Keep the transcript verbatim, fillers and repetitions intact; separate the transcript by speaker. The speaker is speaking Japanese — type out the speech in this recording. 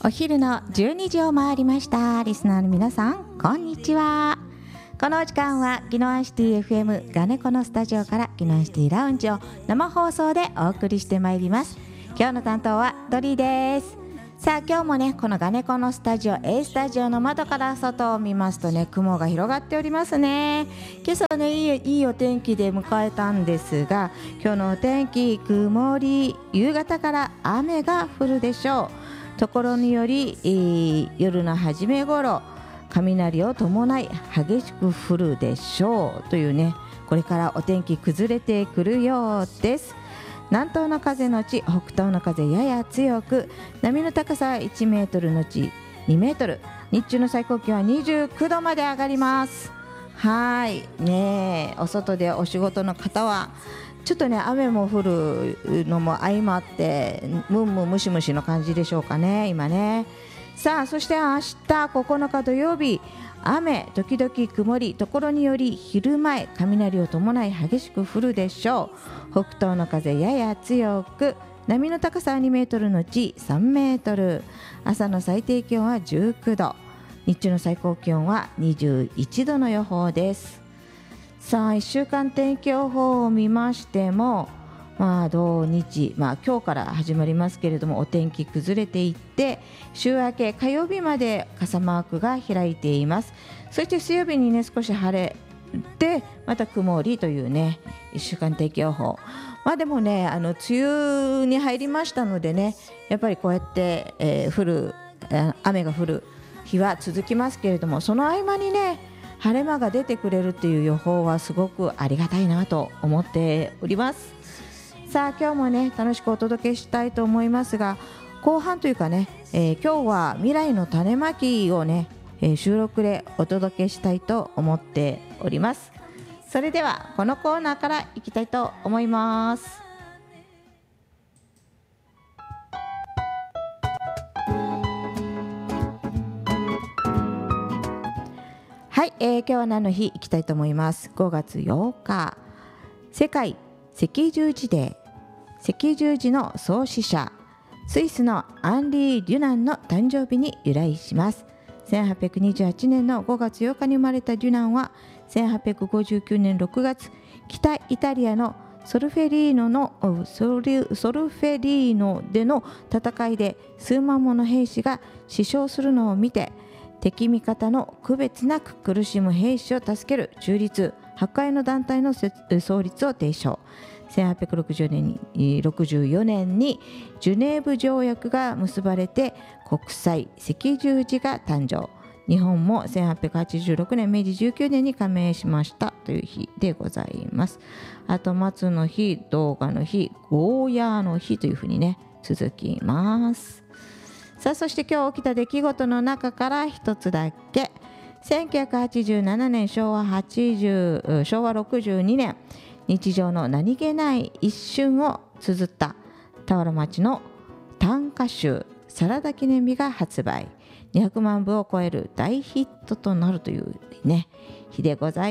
Speaker 1: お昼のじゅうにじを回りました。リスナーの皆さん、こんにちは。この時間はギノアンシティ エフエム ガネコのスタジオからギノアンシティラウンジを生放送でお送りしてまいります。今日の担当はドリーです。さあ今日もね、このガネコのスタジオ A スタジオの窓から外を見ますとね、雲が広がっておりますね。今朝ね、いい、いいお天気で迎えたんですが、今日のお天気曇り、夕方から雨が降るでしょう。ところにより、えー、夜の初め頃雷を伴い激しく降るでしょうというね、これからお天気崩れてくるようです。南東の風のち北東の風やや強く、波の高さはいちメートルのちにメートル、日中の最高気温はにじゅうくどまで上がります。はいねえ、お外でお仕事の方はちょっとね、雨も降るのも相まってムンムンムシムシの感じでしょうかね、今ね。さあそして明日ここのか土曜日、雨時々曇り、ところにより昼前雷を伴い激しく降るでしょう。北東の風やや強く、波の高さはにメートルのちさんメートル、朝の最低気温はじゅうくど、日中の最高気温はにじゅういちどの予報です。さあいっしゅうかん天気予報を見ましても、まあ土日、まあ今日から始まりますけれども、お天気崩れていって、週明け火曜日まで傘マークが開いています。そして水曜日にね、少し晴れてまた曇りというね、いっしゅうかん天気予報。まあでもね、あの梅雨に入りましたのでね、やっぱりこうやって、えー、降る雨が降る日は続きますけれども、その合間にね、晴れ間が出てくれるっていう予報はすごくありがたいなと思っております。さあ今日もね、楽しくお届けしたいと思いますが、後半というかね、えー、今日は未来の種まきをね、えー、収録でお届けしたいと思っております。それではこのコーナーからいきたいと思います。はい、えー、今日は何の日いきたいと思います。ごがつようか、世界赤十字デー、赤十字の創始者スイスのアンリー・デュナンの誕生日に由来します。せんはっぴゃくにじゅうはちねんのごがつようかに生まれたデュナンは、せんはっぴゃくごじゅうきゅうねんろくがつ、北イタリアのソルフェリーノのソルソルフェリーノでの戦いで数万もの兵士が死傷するのを見て、敵味方の区別なく苦しむ兵士を助ける中立破壊の団体の創立を提唱。せんはっぴゃくろくじゅうよねんにジュネーブ条約が結ばれて国際赤十字が誕生。日本もせんはっぴゃくはちじゅうろくねんめいじじゅうきゅうねんに加盟しましたという日でございます。あと松の日、動画の日、ゴーヤーの日というふうにね、続きます。さあそして今日起きた出来事の中から一つだけ、せんきゅうひゃくはちじゅうななねん昭和はちじゅう昭和ろくじゅうにねん、日常の何気ない一瞬を綴った田原町の短歌集サラダ記念日が発売、にひゃくまんぶを超える大ヒットとなるというね、日でございます。